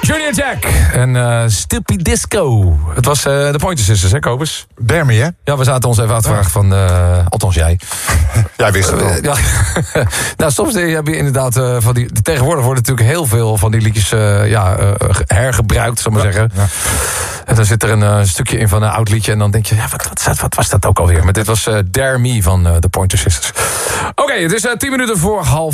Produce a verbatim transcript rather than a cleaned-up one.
Junior Jack en uh, Stupid Disco. Het was uh, de Pointer Sisters, hè, Kobus? Dermy, hè? Ja, we zaten ons even aan te vragen van... Uh, althans, jij. Jij wist het al. Uh, ja. Nou, soms heb je inderdaad... Uh, van die, tegenwoordig worden natuurlijk heel veel van die liedjes... Uh, ja, uh, hergebruikt, zal ik maar ja, zeggen. Ja. En dan zit er een uh, stukje in van een oud liedje... en dan denk je, ja, wat, wat, wat was dat ook alweer? Maar dit was uh, Dare Me van uh, de Pointer Sisters. Oké, okay, het is uh, tien minuten voor half